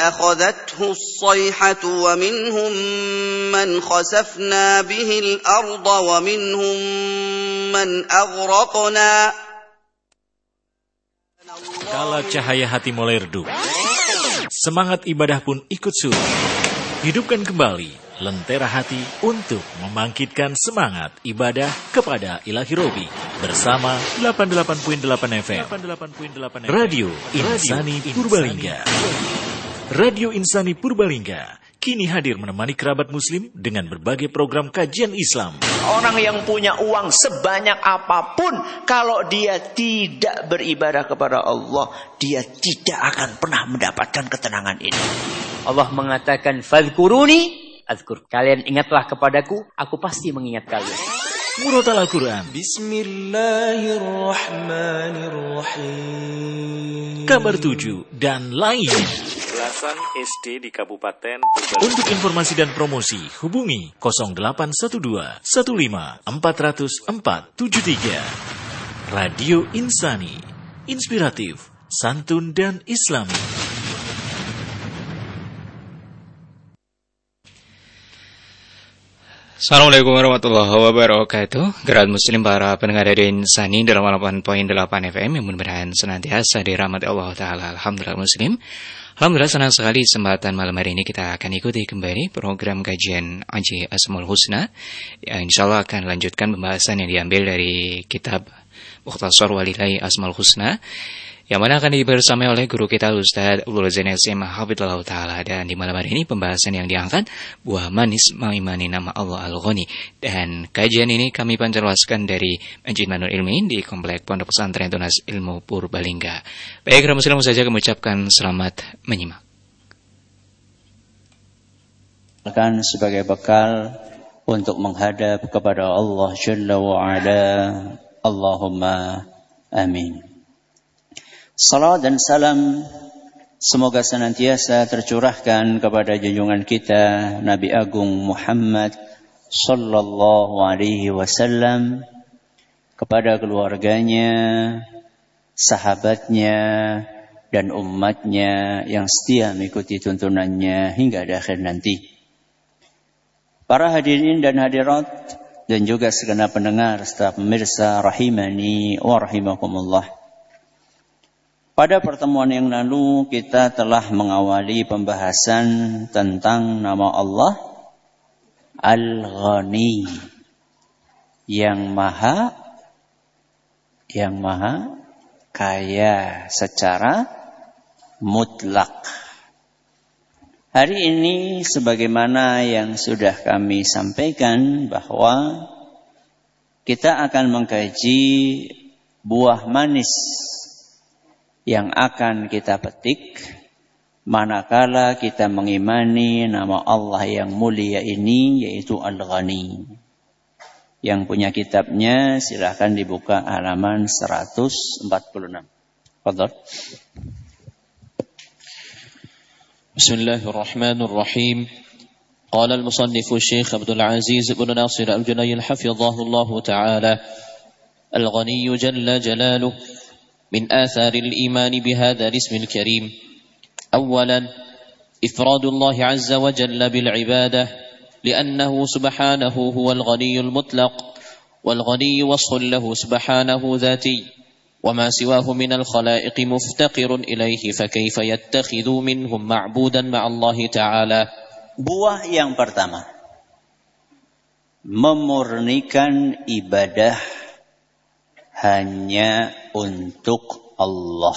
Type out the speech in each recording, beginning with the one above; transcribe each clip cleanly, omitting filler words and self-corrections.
أخذته الصيحة ومنهم من خسفنا به الأرض ومنهم من أغرقنا. Kala cahaya hati mulai redup, semangat ibadah pun ikut surut. Hidupkan kembali lentera hati untuk membangkitkan semangat ibadah kepada Ilahi Robi bersama 88.8 FM Radio Insani Purbalingga. Radio Insani Purbalingga kini hadir menemani kerabat muslim dengan berbagai program kajian Islam. Orang yang punya uang sebanyak apapun, kalau dia tidak beribadah kepada Allah, dia tidak akan pernah mendapatkan ketenangan ini. Allah mengatakan, "Fadhkuruni azkur." Kalian ingatlah kepadaku, aku pasti mengingat kalian. Murotal Al-Quran, Bismillahirrahmanirrahim, Kabar 7 dan lain. Belasan SD di Kabupaten Purbalingga. Untuk informasi dan promosi hubungi 0812 15 40473. Radio Insani, inspiratif, santun dan islami. Assalamualaikum warahmatullahi wabarakatuh. Gerak muslim para pendengar Radio Insani 88.8 FM yang mudah-mudahan senantiasa dirahmati Allah Ta'ala. Alhamdulillah muslim. Alhamdulillah senang sekali kesempatan malam hari ini kita akan ikuti kembali program kajian Aji Asmaul Husna yang insyaallah akan lanjutkan pembahasan yang diambil dari kitab Mukhtasar Walillahi Asmaul Husna yang mana akan dibersamai oleh guru kita Ustaz Abdul Zain SM Hafizallahu Ta'ala. Dan di malam hari ini pembahasan yang diangkat buah manis mengimani nama Allah Al-Ghani. Dan kajian ini kami pancarluaskan dari Masjid Manur Ilmi di Komplek Pondok Pesantren Tunas Ilmu Purbalingga. Baik, muslim saja kami ucapkan selamat menyimak. Akan sebagai bekal untuk menghadap kepada Allah Jalla wa'ala. Allahumma amin. Salam dan salam semoga senantiasa tercurahkan kepada junjungan kita Nabi Agung Muhammad sallallahu alaihi wasallam, kepada keluarganya, sahabatnya dan umatnya yang setia mengikuti tuntunannya hingga akhir nanti. Para hadirin dan hadirat dan juga segenap pendengar serta pemirsa rahimani wa rahimakumullah. Pada pertemuan yang lalu kita telah mengawali pembahasan tentang nama Allah Al-Ghani, yang maha kaya secara mutlak. Hari ini sebagaimana yang sudah kami sampaikan bahwa kita akan mengkaji buah manis yang akan kita petik manakala kita mengimani nama Allah yang mulia ini, yaitu Al-Ghani. Yang punya kitabnya silahkan dibuka halaman 146. Fadhal. Bismillahirrahmanirrahim. Qala al-musannif Syekh Abdul Aziz ibn Nasir Al-Junayn hafizahullahu ta'ala, Al-Ghani jalla jalaluhu من آثار الإيمان بهذا الاسم الكريم. أولا إفراد الله عز وجل بالعبادة، لأنه سبحانه هو الغني المطلق، والغني وصف له سبحانه ذاتي، وما سواه من الخلائق مفتقر إليه، فكيف يتخذ منهم معبودا مع الله تعالى. Buah yang pertama, memurnikan ibadah hanya untuk Allah.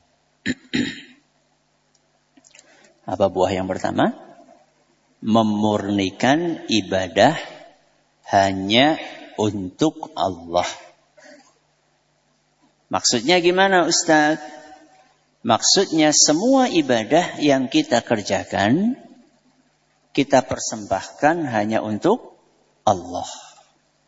Apa buah yang pertama? Memurnikan ibadah hanya untuk Allah. Maksudnya gimana Ustaz? Maksudnya semua ibadah yang kita kerjakan, kita persembahkan hanya untuk Allah.